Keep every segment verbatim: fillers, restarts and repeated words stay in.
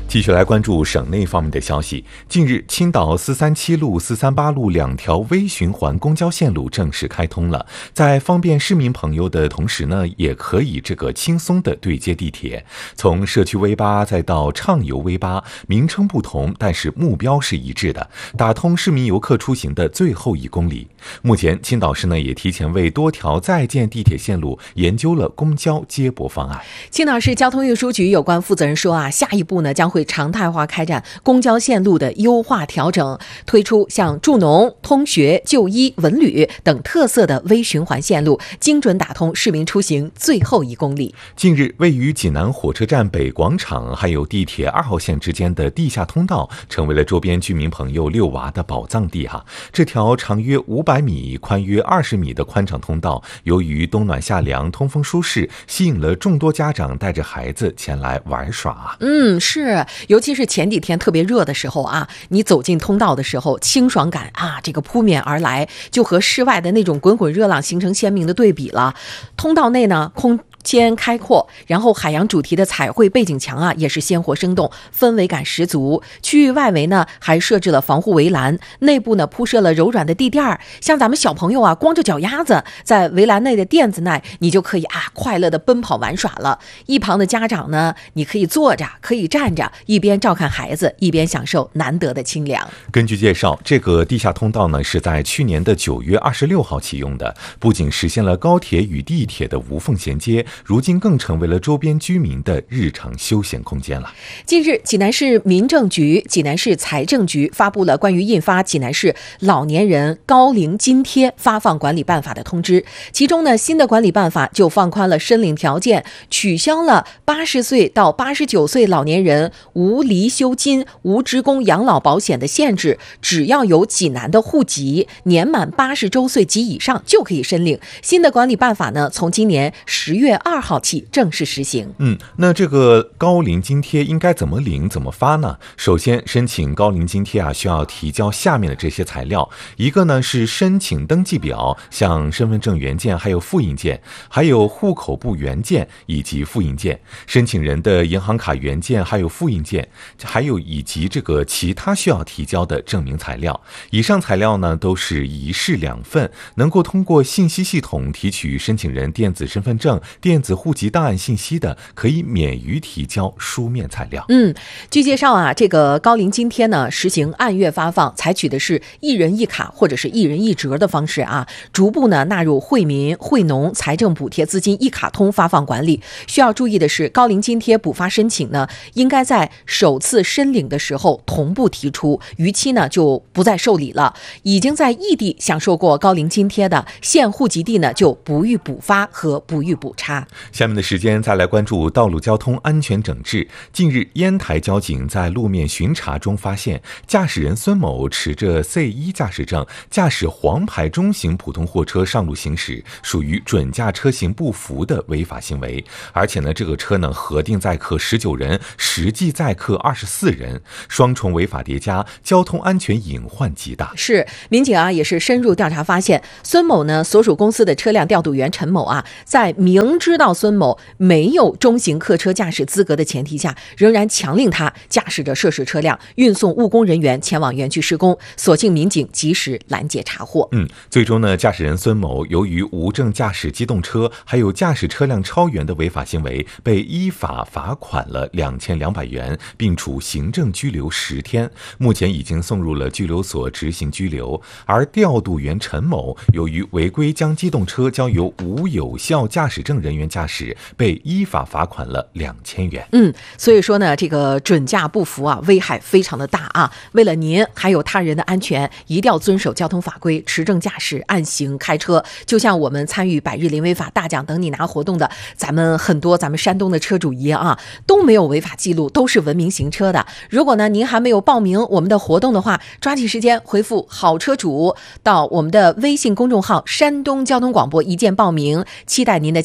继续来关注省内方面的消息。近日，青岛四三七路、四三八路两条微循环公交线路正式开通了，在方便市民朋友的同时呢，也可以这个轻松的对接地铁。从社区 V 八再到畅游 V 八，名称不同，但是目标是一致的，打通市民游客出行的最后一公里。目前，青岛市呢也提前为多条在建地铁线路研究了公交接驳方案。 青岛市交通运输局有关负责人说啊，下一步呢将会常态化开展公交线路的优化调整，推出像助农、通学、就医、文旅等特色的微循环线路，精准打通市民出行最后一公里。 近日，位于济南火车站北广场还有地铁二号线之间的地下通道，成为了周边居民朋友遛娃的宝藏地哈。这条长约五百米、宽约二十米的宽敞通道，由于冬暖夏凉、通风舒适，吸引了众多家长带着孩子前来玩耍。 嗯，是，尤其是前几天特别热的时候啊，你走进通道的时候，清爽感啊，这个扑面而来，就和室外的那种滚滚热浪形成鲜明的对比了。通道内呢，空间开阔，然后海洋主题的彩绘背景墙啊，也是鲜活生动，氛围感十足。区域外围呢，还设置了防护围栏，内部呢铺设了柔软的地垫儿，像咱们小朋友啊，光着脚丫子在围栏内的垫子内，你就可以啊快乐的奔跑玩耍了。一旁的家长呢，你可以坐着，可以站着，一边照看孩子，一边享受难得的清凉。 根据介绍，这个地下通道呢是在去年的九月二十六号启用的，不仅实现了高铁与地铁的无缝衔接，如今更成为了周边居民的日常休闲空间了。 近日，济南市民政局、济南市财政局发布了关于印发济南市老年人高龄津贴发放管理办法的通知。其中呢，新的管理办法就放宽了申领条件，取消了八十岁到八十九岁老年人无离休金、无职工养老保险的限制，只要有济南的户籍，年满八十周岁及以上就可以申领。新的管理办法呢，从今年十月二号起正式实行。 嗯，那这个高龄津贴应该怎么领、怎么发呢？首先，申请高龄津贴啊，需要提交下面的这些材料。一个呢是申请登记表，像身份证原件还有复印件，还有户口簿原件以及复印件，申请人的银行卡原件还有复印件，还有以及这个其他需要提交的证明材料。以上材料呢都是一式两份，能够通过信息系统提取申请人电子身份证、电子户籍档案信息的，可以免于提交书面材料。 嗯，据介绍啊，这个高龄津贴呢实行按月发放，采取的是一人一卡或者是一人一折的方式啊，逐步呢纳入惠民、惠农财政补贴资金一卡通发放管理。需要注意的是，高龄津贴补发申请呢，应该在首次申领的时候同步提出，逾期呢就不再受理了。已经在异地享受过高龄津贴的，现户籍地呢就不予补发和不予补差。 下面的时间再来关注道路交通安全整治。近日，烟台交警在路面巡查中发现，驾驶人孙某持着 C 一 驾驶证，驾驶黄牌中型普通货车上路行驶，属于准驾车型不符的违法行为。而且呢，这个车呢核定载客十九人，实际载客二十四人，双重违法叠加，交通安全隐患极大。 是，民警啊也是深入调查发现，孙某呢所属公司的车辆调度员陈某啊，在明知道孙某没有中型客车驾驶资格的前提下，仍然强令他驾驶着涉事车辆运送务工人员前往园区施工，所幸民警及时拦截查获。 嗯，最终呢，驾驶人孙某由于无证驾驶机动车还有驾驶车辆超员的违法行为，被依法罚款了两千两百元，并处行政拘留十天，目前已经送入了拘留所执行拘留。而调度员陈某由于违规将机动车交由无有效驾驶证人员驾驶，被依法罚款了两千元。 嗯，所以说呢，这个准驾不符啊，危害非常的大啊。为了您还有他人的安全，一定要遵守交通法规，持证驾驶，按行开车。就像我们参与百日临违法大奖等你拿活动的，咱们很多咱们山东的车主一样啊，都没有违法记录，都是文明行车的。如果呢您还没有报名我们的活动的话，抓紧时间回复好车主到我们的微信公众号山东交通广播一键报名，期待您的加入，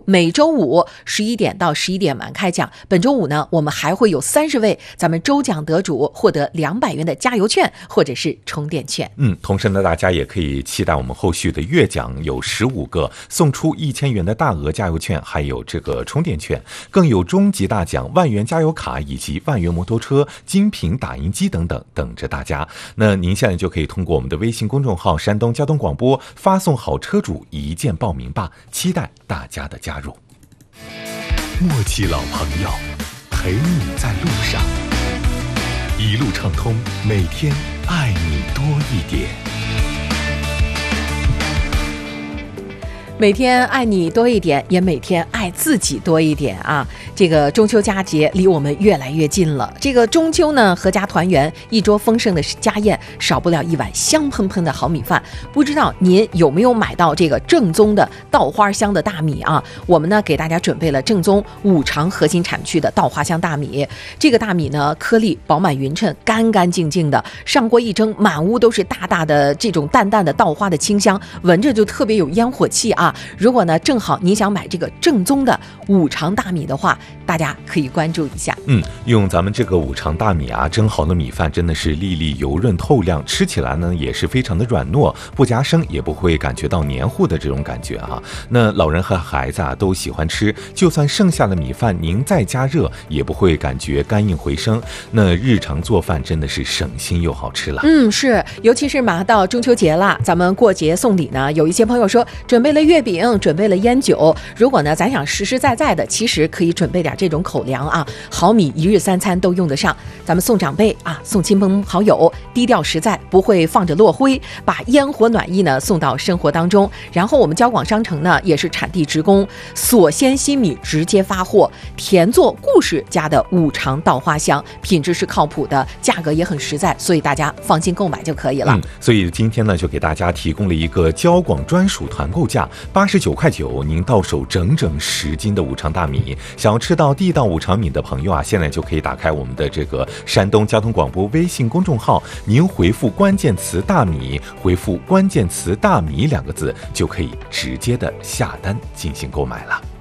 每周五十一点到十一点晚开奖。本周五呢，我们还会有三十位咱们周奖得主获得两百元的加油券或者是充电券。 嗯，同时呢，大家也可以期待我们后续的月奖有十五个，送出一千元的大额加油券，还有这个充电券，更有终极大奖万元加油卡以及万元摩托车、精品打印机等等等着大家。那您现在就可以通过我们的微信公众号山东交通广播发送好车主一键报名吧，期待大家的加入。 默契老朋友，陪你在路上，一路畅通，每天爱你多一点。 每天爱你多一点，也每天爱自己多一点啊！这个中秋佳节离我们越来越近了。这个中秋呢，阖家团圆，一桌丰盛的家宴，少不了一碗香喷喷的好米饭。不知道您有没有买到这个正宗的稻花香的大米啊？我们呢给大家准备了正宗五常核心产区的稻花香大米。这个大米呢，颗粒饱满匀称，干干净净的，上锅一蒸，满屋都是大大的这种淡淡的稻花的清香，闻着就特别有烟火气啊！如果呢，正好你想买这个正宗的五常大米的话，大家可以关注一下。 嗯，用咱们这个五常大米啊，蒸好的米饭真的是粒粒油润透亮，吃起来呢也是非常的软糯，不夹生，也不会感觉到黏糊的这种感觉啊。那老人和孩子啊都喜欢吃，就算剩下的米饭您再加热，也不会感觉干硬回生。那日常做饭真的是省心又好吃了。 嗯，是，尤其是马上到中秋节了，咱们过节送礼呢，有一些朋友说准备了月饼，准备了烟酒。如果呢咱想实实在在的，其实可以准备点这种口粮啊，好米一日三餐都用得上。咱们送长辈啊，送亲朋好友，低调实在，不会放着落灰，把烟火暖意呢送到生活当中。然后我们交广商城呢也是产地直供，锁鲜新米直接发货，甜做故事家的五常稻花香，品质是靠谱的，价格也很实在，所以大家放心购买就可以了。 嗯，所以今天呢就给大家提供了一个交广专属团购价，八十九块九，您到手整整十斤的五常大米。想要吃到地道五常米的朋友啊，现在就可以打开我们的这个山东交通广播微信公众号，您回复关键词大米，回复关键词大米两个字，就可以直接的下单进行购买了。